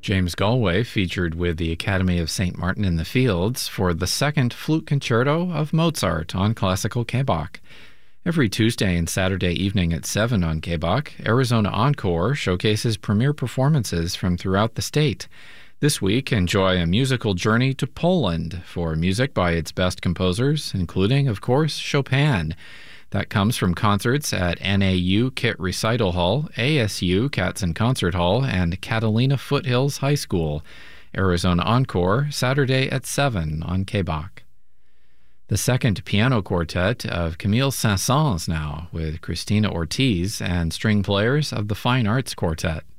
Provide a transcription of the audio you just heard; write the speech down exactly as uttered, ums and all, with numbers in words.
James Galway featured with the Academy of Saint Martin in the Fields for the second Flute Concerto of Mozart on Classical K B A C. Every Tuesday and Saturday evening at seven on K B A C, Arizona Encore showcases premier performances from throughout the state. This week, enjoy a musical journey to Poland for music by its best composers, including, of course, Chopin. That comes from concerts at N A U Kit Recital Hall, A S U Katzen Concert Hall, and Catalina Foothills High School. Arizona Encore, Saturday at seven on K B A C. The second piano quartet of Camille Saint-Saëns now, with Christina Ortiz and string players of the Fine Arts Quartet.